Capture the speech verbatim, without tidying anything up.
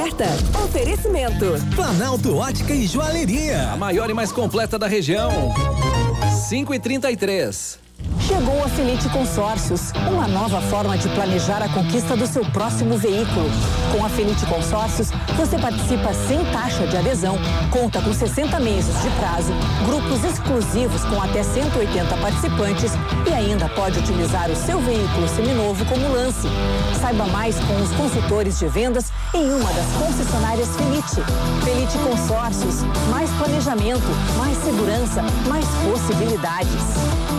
oferta. Oferecimento. Planalto Ótica e Joalheria. A maior e mais completa da região. cinco e trinta e três. Chegou a Felite Consórcios, uma nova forma de planejar a conquista do seu próximo veículo. Com a Felite Consórcios, você participa sem taxa de adesão, conta com sessenta meses de prazo, grupos exclusivos com até cento e oitenta participantes e ainda pode utilizar o seu veículo seminovo como lance. Saiba mais com os consultores de vendas em uma das concessionárias Felite. Felite Consórcios, mais planejamento, mais segurança, mais possibilidades.